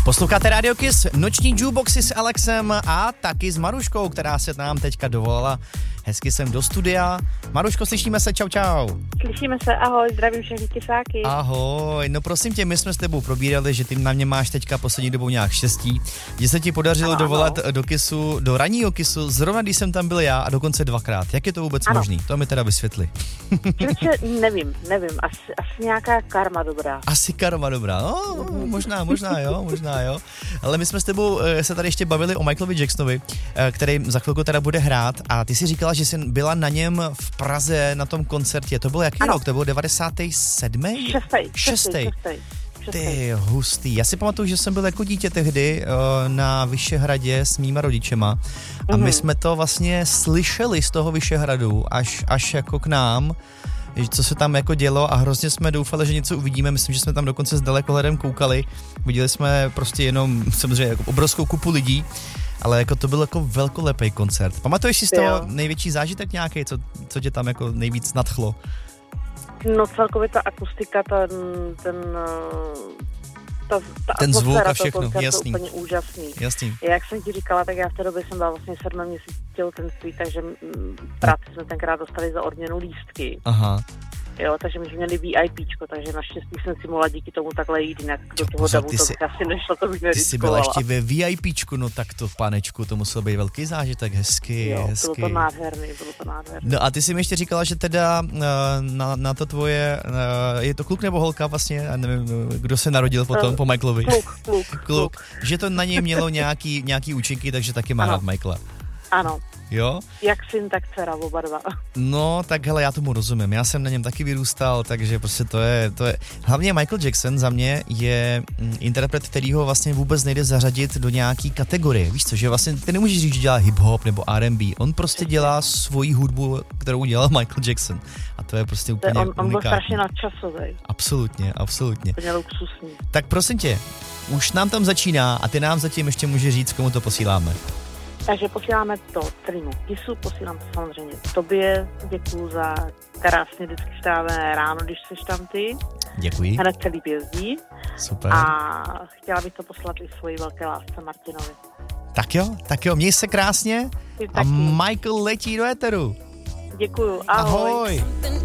Posloucháte Radio Kiss, noční jukeboxy s Alexem a taky s Maruškou, která se nám teďka dovolala hezky sem do studia. Maruško, slyšíme se, čau. Slyšíme se, ahoj, zdravím všechny kysáky. Ahoj, no prosím tě, my jsme s tebou probírali, že ty na mě máš teďka poslední dobou nějak štěstí, že se ti podařilo dovolat do Kissu, do ranního Kissu, zrovna když jsem tam byl já a dokonce 2krát. Jak je to vůbec možný? To mi teda vysvětli. Nevím, asi nějaká karma dobrá. Asi karma dobrá, no, možná jo. Ale my jsme s tebou se tady ještě bavili o Michaelovi Jacksonovi, který za chvilku teda bude hrát a ty si říkala, že jsi byla na něm v Praze na tom koncertě. To byl jaký rok? To byl 97? Šestý. Ty hustý. Já si pamatuju, že jsem byl jako dítě tehdy na Vyšehradě s mýma rodičema a my jsme to vlastně slyšeli z toho Vyšehradu až jako k nám, co se tam jako dělo a hrozně jsme doufali, že něco uvidíme. Myslím, že jsme tam dokonce s dalekohledem koukali. Viděli jsme prostě jenom samozřejmě jako obrovskou kupu lidí, ale jako to byl jako velkolepý koncert. Pamatuješ si z toho největší zážitek nějaký, co tě tam jako nejvíc nadchlo? No celkově ta akustika, ten zvuk a všechno, jasný. Úplně úžasný. Jasný. Jak jsem ti říkala, tak já v té době jsem byla vlastně 7 měsíců těhotenství, takže práci jsme tenkrát dostali za odměnu lístky. Aha. Jo, takže my jsme měli VIPčko, takže naštěstí jsem si mohla díky tomu takhle jít, jinak do toho davu to bych asi nešlo, to bych Ty jsi byla ještě ve VIPčku, no tak to, panečku, to musel být velký zážitek, hezky. Bylo to nádherný. No a ty jsi mi ještě říkala, že teda na to tvoje, je to kluk nebo holka vlastně, já nevím, kdo se narodil potom po Michaelovi? Kluk. Že to na něj mělo nějaký účinky, takže taky má rád Michaela. Ano. Jo? Jak syn, tak dcera, oba dva. No, tak hele, já tomu rozumím. Já jsem na něm taky vyrůstal, takže prostě to je... Hlavně Michael Jackson za mě je interpret, který ho vlastně vůbec nejde zařadit do nějaký kategorie. Víš co, že vlastně ty nemůžeš říct, že dělá hip-hop nebo R&B. On prostě dělá svoji hudbu, kterou dělal Michael Jackson. A to je prostě úplně unikátní. On byl strašně nadčasový. Absolutně. Úplně luxusní. Tak prosím tě, už nám tam začíná a ty nám zatím ještě můžeš říct, komu to posíláme. Takže posíláme to celýmu Kissu, posílám to samozřejmě tobě, děkuju za krásně vždycky vstávané ráno, když jsi tam ty. Děkuji. Hned celý pězdí. Super. A chtěla bych to poslat i svojí velké lásce Martinovi. Tak jo, měj se krásně a Michael letí do éteru. Děkuju, ahoj.